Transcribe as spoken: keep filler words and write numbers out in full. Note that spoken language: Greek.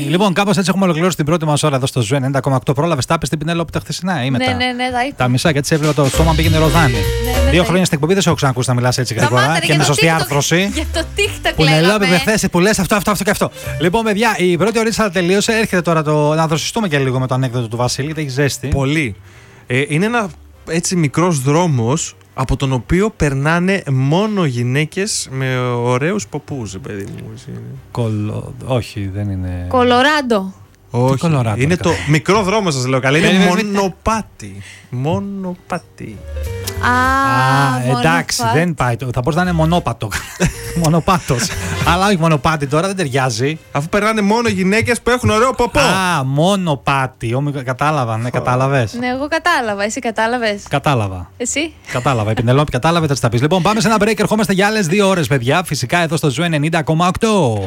Λοιπόν, κάπως έτσι έχουμε ολοκληρώσει την πρώτη μας ώρα εδώ στο Ζου ενενήντα κόμμα οκτώ. Πρόλαβες, τα είπες την Πινέλοπη τα χθεσινά ή μετά? Ναι, ναι, ναι, τα είπα. Τα μισά, γιατί σε έβλεπα το στόμα πήγαινε ροδάνι. Ναι, ναι, Δύο ναι. χρόνια στην εκπομπή δεν σε έχω ξανακούσει να μιλάς έτσι γρήγορα Σταμάτα, και με σωστή TikTok, άρθρωση. Για το TikTok Που λέγαμε. Πινελόπη, πεθέσει, που λες αυτό, αυτό, αυτό και αυτό. Λοιπόν, παιδιά, η πρώτη ωρίτσα τελείωσε. Έρχεται τώρα το. Να δροσιστούμε και λίγο με το ανέκδοτο του Βασίλη, γιατί έχει ζέστη. Πολύ. Ε, είναι ένα έτσι μικρός δρόμος από τον οποίο περνάνε μόνο γυναίκες με ωραίους ποπούς, παιδί μου. Κολο... Όχι, δεν είναι. Κολοράντο. Όχι, Κολοράντο, είναι ρε, το μικρό δρόμο, σας λέω καλά. Είναι Ε, ε, ε, μονοπάτι. Μονοπάτι. Α, Α, εντάξει, μονοπάτι. δεν πάει. το- Θα μπορούσε να είναι μονόπατο. Μονοπάτος. Αλλά όχι μονοπάτι τώρα, δεν ταιριάζει. Αφού περνάνε μόνο γυναίκες που έχουν ωραίο ποπό. Α, μονοπάτι. Όμοι- Κατάλαβα, ναι, κατάλαβες. Ναι, εγώ κατάλαβα. Εσύ κατάλαβες. Κατάλαβα. Εσύ. Κατάλαβα. Η Πινελόπη κατάλαβε, θα τη τα πει. Λοιπόν, πάμε σε ένα break. Ερχόμαστε για άλλες δύο ώρες, παιδιά. Φυσικά εδώ στο Ζου ενενήντα κόμμα οκτώ.